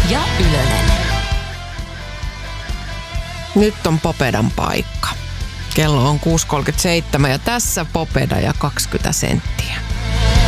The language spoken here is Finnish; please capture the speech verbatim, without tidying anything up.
ja Ylönen. Nyt on Popedan paikka. Kello on kuusi kolmekymmentäseitsemän ja tässä Popeda ja kaksikymmentä senttiä.